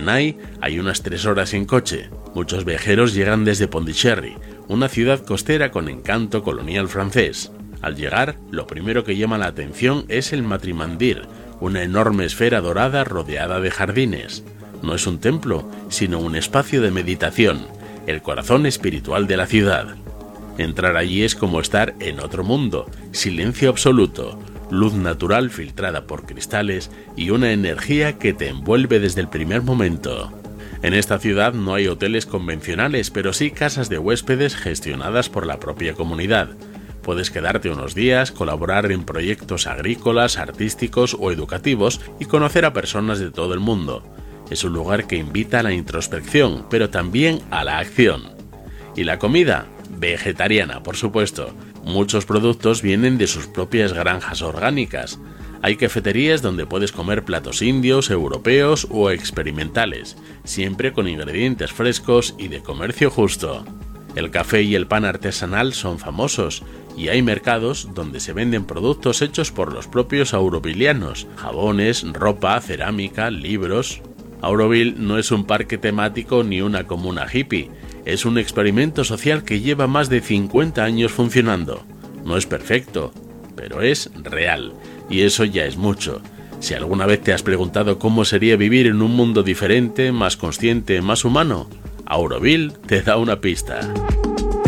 Chennai hay unas 3 horas en coche. Muchos viajeros llegan desde Pondicherry, una ciudad costera con encanto colonial francés. Al llegar, lo primero que llama la atención es el Matrimandir, una enorme esfera dorada rodeada de jardines. No es un templo, sino un espacio de meditación, el corazón espiritual de la ciudad. Entrar allí es como estar en otro mundo, silencio absoluto, luz natural filtrada por cristales y una energía que te envuelve desde el primer momento. En esta ciudad no hay hoteles convencionales, pero sí casas de huéspedes gestionadas por la propia comunidad. Puedes quedarte unos días, colaborar en proyectos agrícolas, artísticos o educativos y conocer a personas de todo el mundo. Es un lugar que invita a la introspección, pero también a la acción. ¿Y la comida? Vegetariana, por supuesto. Muchos productos vienen de sus propias granjas orgánicas. Hay cafeterías donde puedes comer platos indios, europeos o experimentales, siempre con ingredientes frescos y de comercio justo. El café y el pan artesanal son famosos, y hay mercados donde se venden productos hechos por los propios aurovilianos, jabones, ropa, cerámica, libros. Auroville no es un parque temático ni una comuna hippie, es un experimento social que lleva más de 50 años funcionando. No es perfecto, pero es real, y eso ya es mucho. Si alguna vez te has preguntado cómo sería vivir en un mundo diferente, más consciente, más humano, Auroville te da una pista.